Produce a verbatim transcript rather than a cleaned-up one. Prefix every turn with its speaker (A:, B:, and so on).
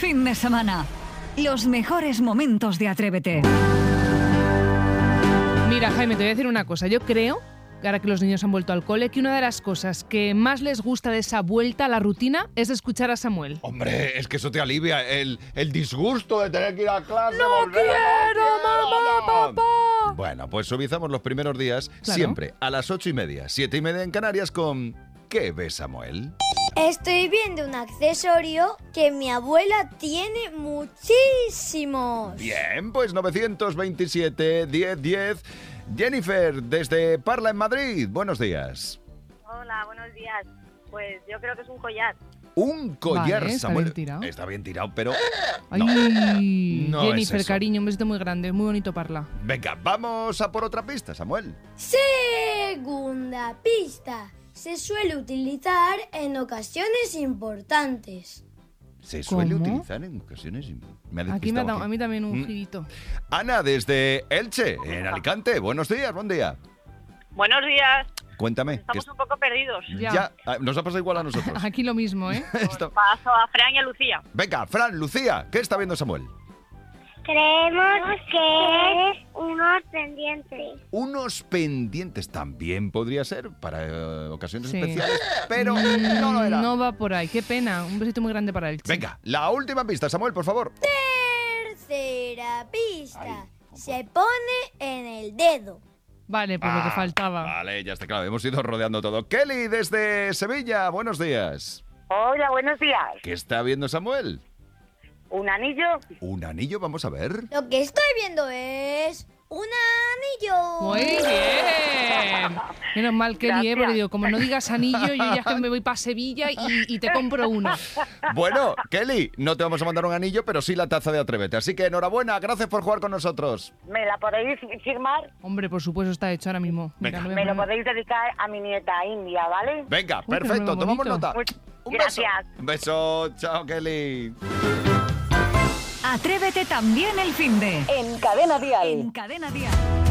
A: fin de semana. Los mejores momentos de Atrévete.
B: Mira, Jaime, te voy a decir una cosa. Yo creo, ahora que los niños han vuelto al cole, que una de las cosas que más les gusta de esa vuelta a la rutina es escuchar a Samuel.
C: Hombre, es que eso te alivia el, el disgusto de tener que ir a clase.
B: ¡No
C: volver,
B: quiero, mamá, papá!
C: Bueno, pues suavizamos los primeros días
B: Claro.
C: siempre a las ocho y media, siete y media en Canarias con ¿Qué ves, Samuel?
D: Estoy viendo un accesorio que mi abuela tiene muchísimos.
C: Bien, pues novecientos veintisiete, diez, diez. Jennifer, desde Parla en Madrid. Buenos días.
E: Hola, buenos días. Pues yo creo que es un collar.
C: Un collar,
B: Vale, está
C: Samuel.
B: bien tirado.
C: Está bien tirado, pero...
B: Ay,
C: no es
B: Jennifer,
C: eso.
B: cariño, un besito muy grande, muy bonito parla.
C: Venga, vamos a por otra pista, Samuel.
D: Segunda pista. Se suele utilizar en ocasiones importantes.
C: Se suele
B: ¿Cómo?
C: utilizar en ocasiones... Me ha
B: Aquí me ha
C: despistado
B: dado
C: aquí.
B: a mí también un
C: Mm.
B: girito.
C: Ana, desde Elche, en Alicante. Buenos días, buen día.
E: Buenos días.
C: Cuéntame.
E: Estamos
C: que
E: un poco perdidos.
C: es-
B: Ya.
C: ah, nos ha pasado igual a nosotros.
B: Aquí lo mismo, ¿eh?
C: Esto-
E: Paso a Fran y a Lucía.
C: Venga, Fran, Lucía, ¿qué está viendo Samuel?
F: Creemos que es unos pendientes.
C: Unos pendientes también podría ser para eh, ocasiones
B: Sí.
C: especiales, pero
B: Mm,
C: no lo era.
B: No va por ahí, qué pena. Un besito muy grande para él.
C: Venga, la última pista, Samuel, por favor.
D: Tercera pista.
C: Ay,
D: Se pone en el dedo.
B: Vale, pues lo que
C: Ah,
B: faltaba.
C: Vale, ya está claro, hemos ido rodeando todo. Kelly, desde Sevilla, buenos días.
E: Hola, buenos días.
C: ¿Qué está viendo Samuel?
E: ¿Un anillo?
C: ¿Un anillo? Vamos a ver.
D: Lo que estoy viendo es un anillo.
B: Muy bien. Menos mal que
E: Gracias.
B: lié, porque digo, como no digas anillo, yo ya es que me voy para Sevilla y, y te compro uno.
C: Bueno, Kelly, no te vamos a mandar un anillo, pero sí la taza de Atrévete. Así que enhorabuena, gracias por jugar con nosotros.
E: ¿Me la podéis firmar?
B: Hombre, por supuesto, está hecho ahora mismo.
C: Venga.
B: lo voy a
E: Me lo
B: poner.
E: podéis dedicar a mi nieta India, ¿vale?
C: Venga,
B: Uy, qué
C: perfecto,
B: nombre
C: tomamos
B: bonito.
C: nota.
E: Much-
C: Un
E: Gracias.
C: beso. Un beso, chao, Kelly.
A: Atrévete también el finde.
G: En Cadena Dial.
A: En Cadena Dial.